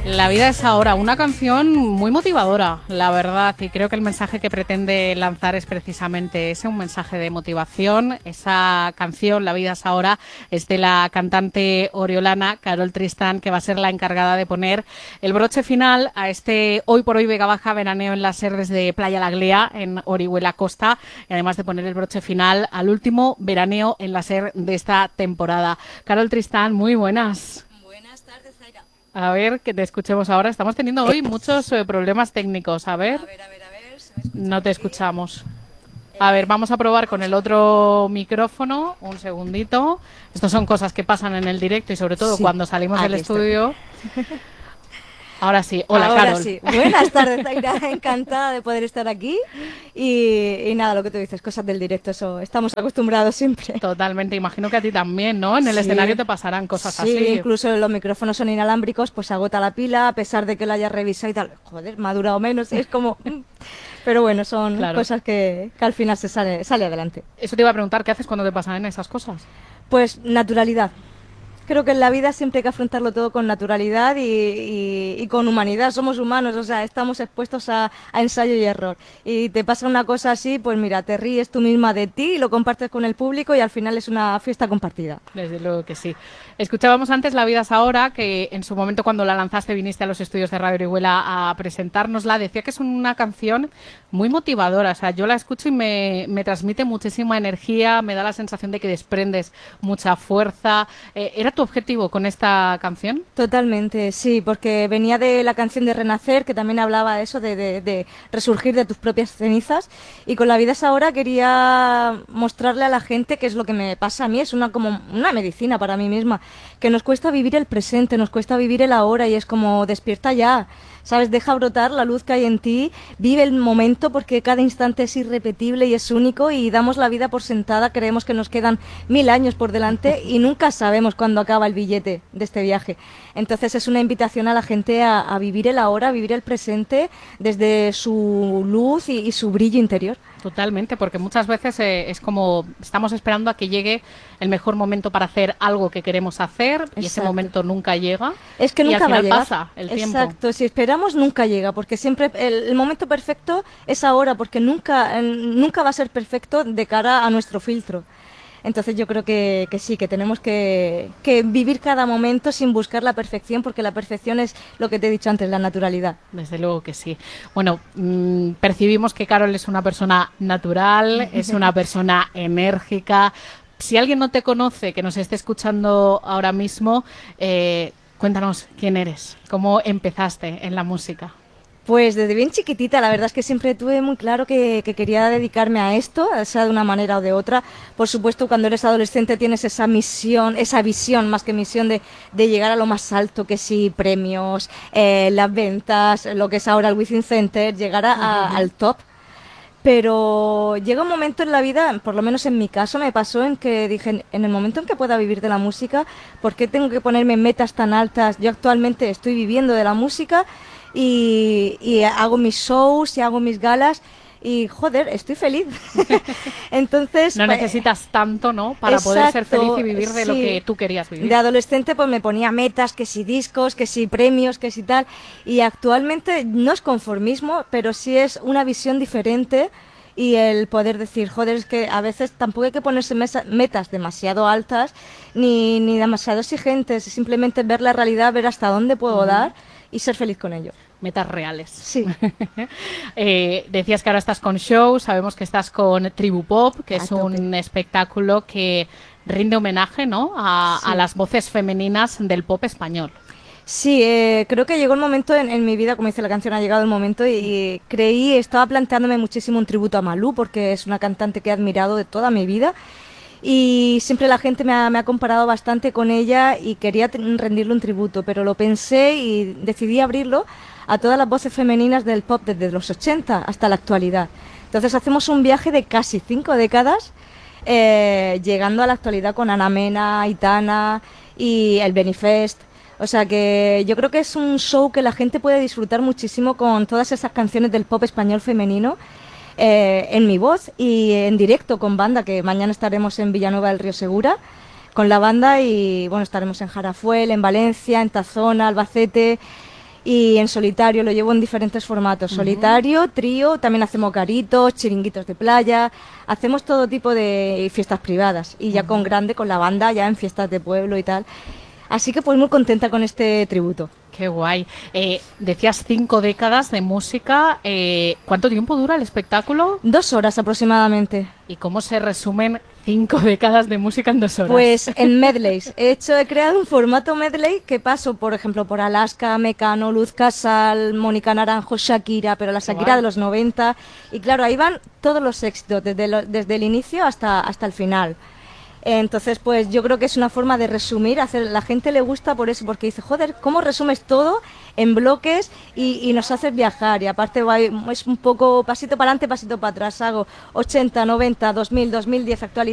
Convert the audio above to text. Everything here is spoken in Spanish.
La vida es ahora, una canción muy motivadora, la verdad, y creo que el mensaje que pretende lanzar es precisamente ese, un mensaje de motivación. Esa canción, La vida es ahora, es de la cantante oriolana Carol Tristán, que va a ser la encargada de poner el broche final a este Hoy por Hoy Vega Baja veraneo en las SER desde Playa La Glea, en Orihuela Costa, y además de poner el broche final al último veraneo en la SER de esta temporada. Carol Tristán, muy buenas. Buenas tardes, Zaira. A ver, que te escuchemos ahora. Estamos teniendo hoy muchos problemas técnicos. A ver. ¿Se me escucha No te aquí? escuchamos. A ver, vamos a probar con el otro micrófono. Un segundito. Estas son cosas que pasan en el directo y sobre todo Sí, cuando salimos del aquí estoy. estudio. Ahora sí. Hola, Ahora Carol. sí. Buenas tardes, Zaira. Encantada de poder estar aquí. Y nada, lo que tú dices, cosas del directo, eso estamos acostumbrados siempre. Totalmente. Imagino que a ti también, ¿no? En el Sí. escenario te pasarán cosas Sí, así. incluso los micrófonos son inalámbricos, pues se agota la pila, a pesar de que lo haya revisado y tal. Joder, me ha durado menos, es como... Pero bueno, son Claro. cosas que al final se sale adelante. Eso te iba a preguntar, ¿qué haces cuando te pasan esas cosas? Pues naturalidad. Creo que en la vida siempre hay que afrontarlo todo con naturalidad y con humanidad. Somos humanos, o sea, estamos expuestos a ensayo y error. Y te pasa una cosa así, pues mira, te ríes tú misma de ti y lo compartes con el público y al final es una fiesta compartida. Desde luego que sí. Escuchábamos antes La vida es ahora, que en su momento cuando la lanzaste viniste a los estudios de Radio Orihuela a presentárnosla. Decía que es una canción muy motivadora. O sea, yo la escucho y me transmite muchísima energía, me da la sensación de que desprendes mucha fuerza. ¿Era tu objetivo con esta canción? Totalmente, sí, porque venía de la canción de Renacer, que también hablaba de eso, de resurgir de tus propias cenizas. Y con La vida es ahora quería mostrarle a la gente qué es lo que me pasa a mí. Es como una medicina para mí misma, que nos cuesta vivir el presente, nos cuesta vivir el ahora y es como despierta ya. ¿Sabes? Deja brotar la luz que hay en ti, vive el momento porque cada instante es irrepetible y es único y damos la vida por sentada, creemos que nos quedan 1000 años por delante y nunca sabemos cuándo acaba el billete de este viaje. Entonces es una invitación a la gente a vivir el ahora, a vivir el presente desde su luz y su brillo interior. Totalmente, porque muchas veces es como estamos esperando a que llegue el mejor momento para hacer algo que queremos hacer y ese Exacto. momento nunca llega. Es que y nunca al va a final llegar. pasa el tiempo. Exacto, si esperamos nunca llega, porque siempre el momento perfecto es ahora, porque nunca va a ser perfecto de cara a nuestro filtro. Entonces yo creo que sí, que tenemos que vivir cada momento sin buscar la perfección, porque la perfección es lo que te he dicho antes, la naturalidad. Desde luego que sí. Bueno, percibimos que Carol es una persona natural, es una persona enérgica. Si alguien no te conoce, que nos esté escuchando ahora mismo, cuéntanos quién eres, cómo empezaste en la música. Pues desde bien chiquitita, la verdad es que siempre tuve muy claro que quería dedicarme a esto, sea de una manera o de otra. Por supuesto, cuando eres adolescente tienes esa misión, esa visión más que misión de llegar a lo más alto, que sí, premios, las ventas, lo que es ahora el Within Center, llegar al top. Pero llega un momento en la vida, por lo menos en mi caso, me pasó en que dije, en el momento en que pueda vivir de la música, ¿por qué tengo que ponerme metas tan altas? Yo actualmente estoy viviendo de la música y hago mis shows y hago mis galas y, joder, estoy feliz. Entonces... No necesitas tanto, ¿no? Para poder ser Exacto, feliz y vivir de lo sí. que tú querías vivir. De adolescente pues me ponía metas, que si discos, que si premios, que si tal. Y actualmente no es conformismo, pero sí es una visión diferente y el poder decir, joder, es que a veces tampoco hay que ponerse metas demasiado altas ni demasiado exigentes, simplemente ver la realidad, ver hasta dónde puedo dar y ser feliz con ello. Metas reales. Sí. Decías que ahora estás con shows, sabemos que estás con Tribu Pop, que es tope. un espectáculo que rinde homenaje, ¿no? a las voces femeninas del pop español. Sí, creo que llegó el momento en mi vida, como dice la canción, ha llegado el momento y estaba planteándome muchísimo un tributo a Malú, porque es una cantante que he admirado de toda mi vida y siempre la gente me ha comparado bastante con ella y quería rendirle un tributo, pero lo pensé y decidí abrirlo a todas las voces femeninas del pop desde los 80 hasta la actualidad. Entonces hacemos un viaje de casi 5 décadas, llegando a la actualidad con Ana Mena, Aitana y el Benifest. O sea que yo creo que es un show que la gente puede disfrutar muchísimo con todas esas canciones del pop español femenino en mi voz y en directo con banda, que mañana estaremos en Villanueva del Río Segura con la banda y bueno, estaremos en Jarafuel, en Valencia, en Tazona, Albacete y en solitario, lo llevo en diferentes formatos, solitario, trío, también hacemos garitos, chiringuitos de playa, hacemos todo tipo de fiestas privadas y ya con grande, con la banda, ya en fiestas de pueblo y tal. Así que pues muy contenta con este tributo. Qué guay. Decías 5 décadas de música. ¿Cuánto tiempo dura el espectáculo? 2 horas aproximadamente. ¿Y cómo se resumen 5 décadas de música en 2 horas? Pues en medleys. He creado un formato medley que paso, por ejemplo, por Alaska, Mecano, Luz Casal, Mónica Naranjo, Shakira, pero la Shakira de los 90. Y claro, ahí van todos los éxitos, desde el inicio hasta el final. Entonces, pues yo creo que es una forma de resumir, la gente le gusta por eso, porque dice, joder, ¿cómo resumes todo en bloques y nos haces viajar? Y aparte es un poco pasito para adelante, pasito para atrás, hago 80, 90, 2000, 2010, actualidad.